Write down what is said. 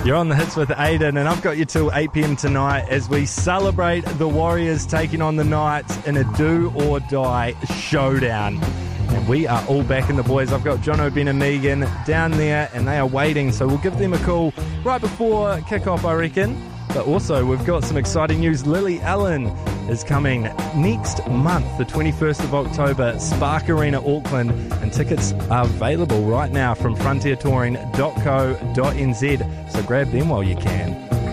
You're on the Hits with Aiden, and I've got you till 8 p.m. tonight as we celebrate the Warriors taking on the Knights in a do-or-die showdown. And we are all backing the boys. I've got Jono, Ben and Megan down there, and they are waiting, so we'll give them a call right before kick-off, I reckon. But also, we've got some exciting news. Lily Allen is coming next month, the 21st of October, Spark Arena, Auckland, and tickets are available right now from frontiertouring.co.nz, so grab them while you can.